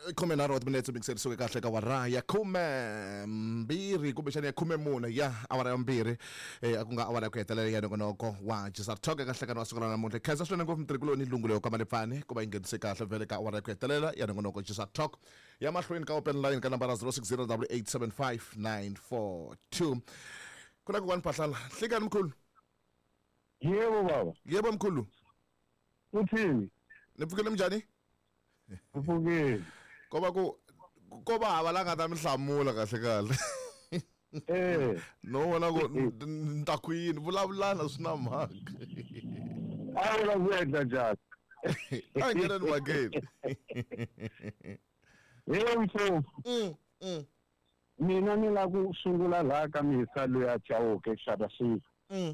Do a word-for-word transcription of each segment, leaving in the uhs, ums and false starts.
khume nharhu wa timinetse mikiseriso kahle ka wara ya khume mbirhi kumbexani ya khume mune ya awara ya mbirhi eh ku nga awara ya ku hetelela ya nongonoko wa Just Talk ka nhlekano wa siku ra namuntlha khaisa swinene ngopfu mitirhikuloni lungule ka Malefane ku va inghenise kahle vele ka awara ya ku hetelela ya nongonoko Just Talk ya mahlweni ka open line ka nambara zero six zero eight eight seven five nine four two kuna ku one phahlala hlikani mkhulu yebo baba yebo mkhulu uthini nipfukile njani ufukile koba ku koba hava la nga ta mihlamula kahle kahle eh no wona ku ntakwini vulavulana swina mhaka a la vuendla njani a ngena ni mageni yebo mfo mm mm mina ni la ku sungula la ka misalo ya Chauke Shadasi mm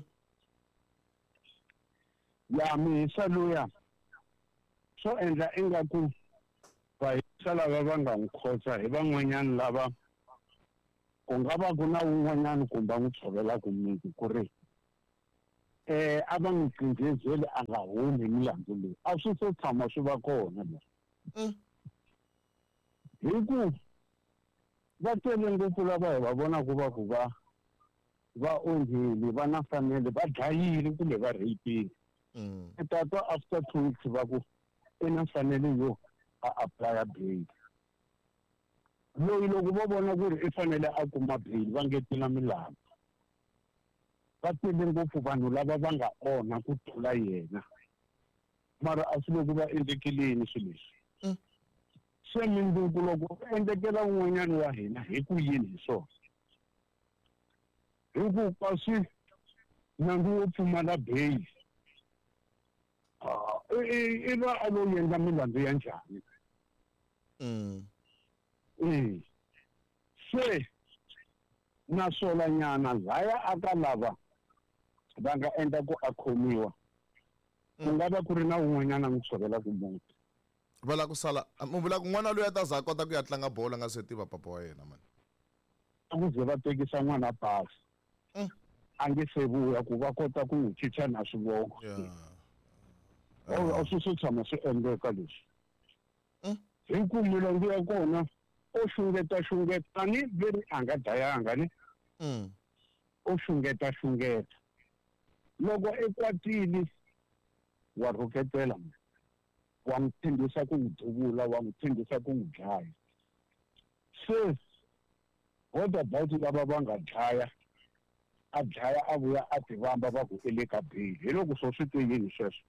ya misalo ya so endla engaku va sala va nga nkhotsa hi van'wanyana lava ku nga va ku na un'wanyana kumbe n'wi tshovela ku miti ku ri eh a va n'wi qinjezeli a nga humi milandzu leyi a swi se tshama swi va kona leswi hi ku va tele ngopfu lava hi va vona ku va ku va va onheli va na mfanelo va dlayile kumbe va reyipile tatwa after two weeks va ku i na mfanelo yo a apply bail loyi loko va vona ku ri i fanele a kuma bail va ngetela milandzu va tele ngopfu vanhu lava va nga ona ku tlula yena mara a swi loko va endekeleni swilo leswi se mindzuku loko endekela un'wanyana wa hina hi ku yini hi swona hi ku kasi nandzu wo pfumala bail i va a lo endla milandzu ya njhani mm eh se naswona nyana laya aka lava va nga endla ku akhomiwa ku nga va ku ri na un'wanyana n'wi tshovela ku muti va la ku sala mu vula ku n'wana loyi a ta za kota ku ya tlanga bolo nga se tiva papa wa yena man a ku ze va tekisa n'wana pasi a nge se vuya ku va kota ku n'wi chicha na swivoko o swi swi tshama swi endleka leswi hi ku milongo ya kona o xungeta xungeta ni veri a nga dlayanga ni o xungeta xungeta loko ekwatini wa rhuketela wa n'wi tshembisa ku n'wi duvula wa n'wi tshembisa ku n'wi dlaya se what about lava va nga dlaya a dlaya a vuya a tivamba va ku ele ka bail hi loko swo swi te yini sweswo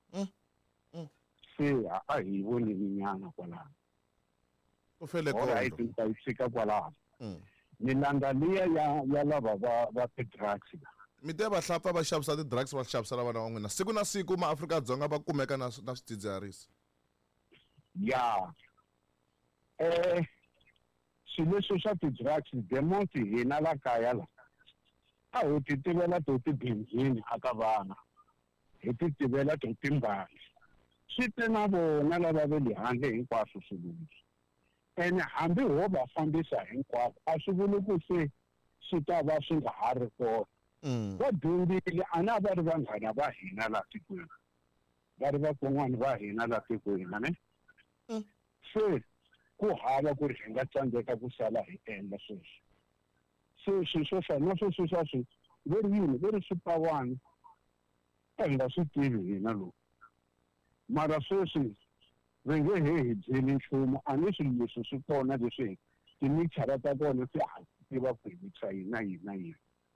se a hi voni nyana kwalano u fele ko right ta isika kwalano milanda liya ya ya lava va va drugs mi te va hlapfa va xavisa ti drugs va xavisela vana va n'wina siku na siku ma Afrika-Dzonga va kumeka na na swidzidziharisi ya eh swilo swa ti drugs demoti hina la kaya la a ho ti tivela to ti benzini aka vana hi ti tivela to timbali swi te na vona lava ve le handle hinkwaswo swilo ene hambi ho va fambisa hinkwaswo a swi vuli ku se swi ta va swi nga ha ri kona va dyondzile a na va ri vanghana va hina laha tikweni va ri vakon'wana va hina laha tikweni ne se ku hava ku ri hi nga tsandzeka ku sala hi endla sweswo se swi swo fana na sweswo swa swi veri yini veri swipawani a hi nga swi tivi hina loko mara sweswi va nge he hi byeli nchumu a ni swilo leswi swi kona leswi timixara ta kona ti ha tiva ku hi mixa yina yina yina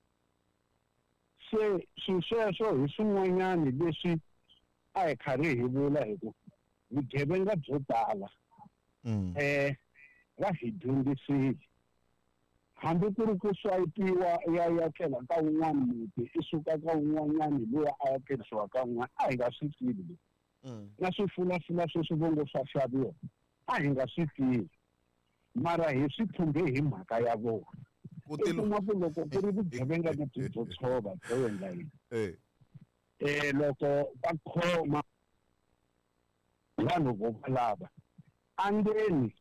se swi sweswo hi swin'wanyani leswi a hi karhi hi vula hi ku vugevenga byo tala eh va hi dyondzisile hambi ku ri ku swayipiwa ya ya tlhela ka un'wana muti i suka ka un'wanyani loyi a ya tlherisiwa ka un'wana a hi nga swi tivi na swifulahlula sweswi vongo swa xaviwa a hi nga swi tivi mara hi swi thumbe hi mhaka ya vona ku kuma ku loko ku ri vugevenga lebyi byo tshova byo endla yini eh loko va khoma vanhu vo lava andeni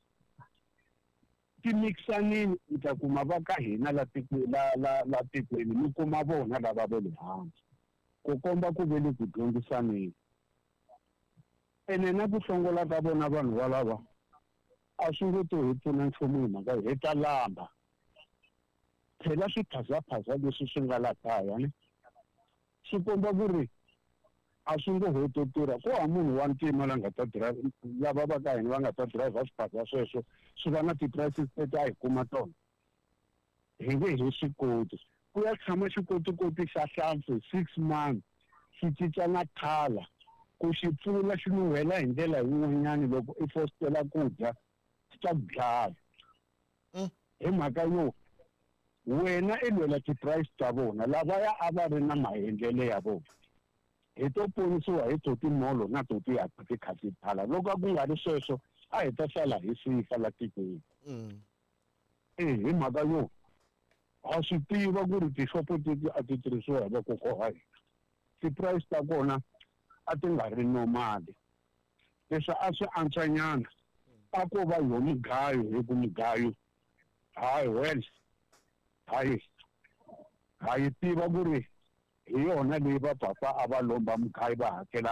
timixanini ta kuma va ka hina la tikweni la la la tikweni mi kuma vona lava va le hansi ku komba ku vele ku dyondzisaneni ene na ku hlongola ka vona vanhu valava a swi ngo to hi pfuna nchumu hi mhaka hi ta lamba phela swiphazaphaza leswi swi nga la kaya ni swi komba ku ri a swi ngo ho to tirha ko ha munhu wa ntima la nga ta drive lava va ka hina va nga ta drive swiphaza sweswo swi va na ti-prices leti a hi kuma tona hi nge hi swi koti ku ya tshama xikotikoti xa hlampfi six months xi cinca na khala ku xi pfula xi nuhela hi ndlela yin'wanyani loko i fositela ku dya xi ta dlaya hi mhaka yo wena i lwela ti-price ta vona lavaya a va ri na maendlelo ya vona hi to ponisiwa hi to timolo na to ti hata ti kha ti thala loko a ku nga ri sweswo a hi ta sala hi sifa la tikweni e hi mhaka yo a swi tiva ku ri tishopo teti a ti tirhisiwa hi vakokwa hina ti-price ta kona a ti nga ri normali leswi a swi antswanyana a ko va yo mugayo hi ku mugayo hayi well hayi hayi tiva ku ri hi yona leyi va papa a va lomba mugayo va hakela